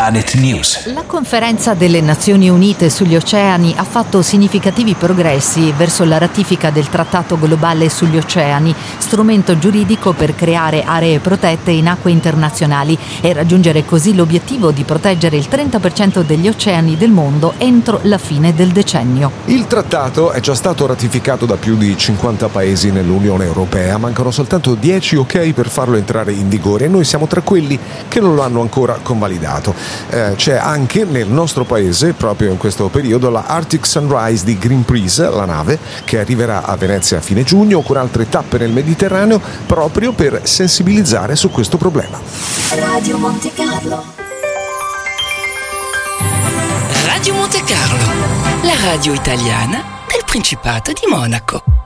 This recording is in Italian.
Planet News. La conferenza delle Nazioni Unite sugli oceani ha fatto significativi progressi verso la ratifica del Trattato globale sugli oceani, strumento giuridico per creare aree protette in acque internazionali e raggiungere così l'obiettivo di proteggere il 30% degli oceani del mondo entro la fine del decennio. Il trattato è già stato ratificato da più di 50 paesi nell'Unione Europea, mancano soltanto 10 ok per farlo entrare in vigore e noi siamo tra quelli che non lo hanno ancora convalidato. C'è anche nel nostro paese, proprio in questo periodo, la Arctic Sunrise di Greenpeace, la nave, che arriverà a Venezia a fine giugno con altre tappe nel Mediterraneo proprio per sensibilizzare su questo problema. Radio Monte Carlo. Radio Monte Carlo, la radio italiana del Principato di Monaco.